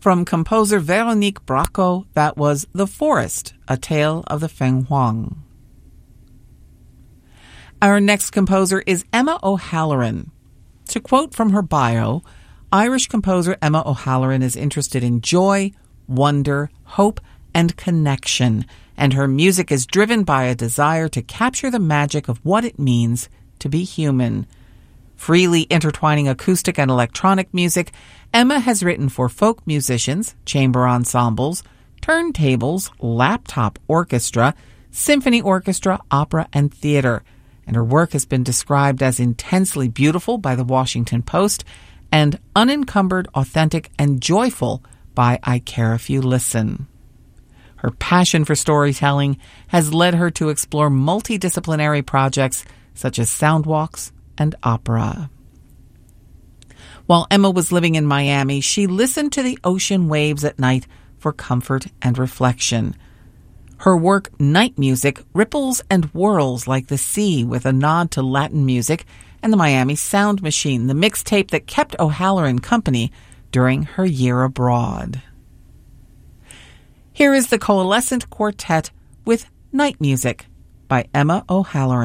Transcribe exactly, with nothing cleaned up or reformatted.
From composer Veronique Bracco, that was The Forest, A Tale of the Feng Huang. Our next composer is Emma O'Halloran. To quote from her bio, Irish composer Emma O'Halloran is interested in joy, wonder, hope, and connection, and her music is driven by a desire to capture the magic of what it means to be human. Freely intertwining acoustic and electronic music, Emma has written for folk musicians, chamber ensembles, turntables, laptop orchestra, symphony orchestra, opera, and theater. And her work has been described as intensely beautiful by the Washington Post and unencumbered, authentic, and joyful by I Care If You Listen. Her passion for storytelling has led her to explore multidisciplinary projects such as sound walks and opera. While Emma was living in Miami, she listened to the ocean waves at night for comfort and reflection. Her work, Night Music, ripples and whirls like the sea with a nod to Latin music and the Miami Sound Machine, the mixtape that kept O'Halloran company during her year abroad. Here is the Coalescent Quartet with Night Music by Emma O'Halloran.